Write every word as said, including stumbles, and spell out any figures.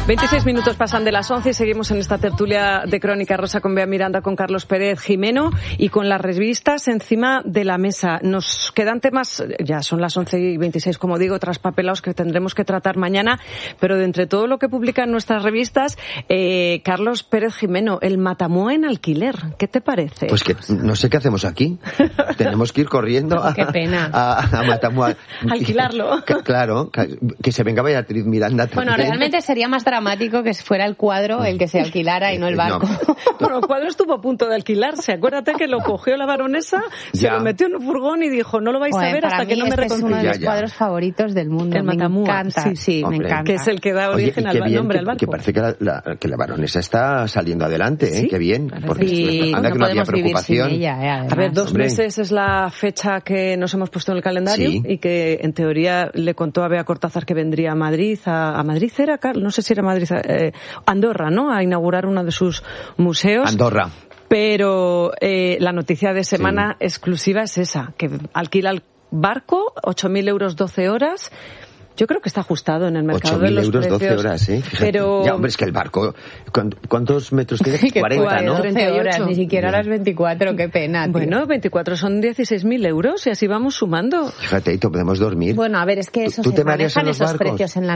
veintiséis minutos pasan de las once y seguimos en esta tertulia de Crónica Rosa con Bea Miranda, con Carlos Pérez Jimeno y con las revistas encima de la mesa. Nos quedan temas, ya son las once y veintiséis, como digo, traspapelados que tendremos que tratar mañana, pero de entre todo lo que publican nuestras revistas, eh, Carlos Pérez Jimeno, el Matamua en alquiler, ¿qué te parece? Pues que no sé qué hacemos aquí. Tenemos que ir corriendo a, qué pena. a, a Matamua. Alquilarlo. Que, claro, que, que se venga Beatriz Miranda también. Bueno, realmente sería más dramático que fuera el cuadro el que se alquilara y no el barco. No. Bueno, el cuadro estuvo a punto de alquilarse. Acuérdate que lo cogió la baronesa, se ya. lo metió en un furgón y dijo, no lo vais Joder, a ver hasta que no me este reconcilien. Es uno de los ya, ya. cuadros favoritos del mundo. El me Matamua, encanta, sí, sí, Hombre. me encanta. Que es el que da origen Oye, al bien, nombre que, al barco. que parece que la, la, que la baronesa está saliendo adelante, ¿eh? ¿Sí? Qué bien. Porque Sí, anda no que no había podemos vivir sin preocupación. ella, eh, además. A ver, dos Hombre. meses es la fecha que nos hemos puesto en el calendario Sí. y que en teoría le contó a Bea Cortázar que vendría a Madrid, a, a Madrid era, Carlos, no sé si era Madrid, eh, Andorra, ¿no? A inaugurar uno de sus museos. Andorra. Pero eh, la noticia de semana sí. exclusiva es esa, que alquila el barco, ocho mil euros, doce horas. Yo creo que está ajustado en el mercado de los euros, precios. doce horas, ¿eh? Fíjate. Pero... Ya, hombre, es que el barco, ¿cuántos metros tiene? cuarenta, ¿no? treinta horas, ni siquiera las veinticuatro, qué pena. Tío. Bueno, veinticuatro son dieciséis mil euros y así vamos sumando. Fíjate, y podemos dormir. Bueno, a ver, es que eso ¿Tú se te mareas en manejan los esos barcos? precios en la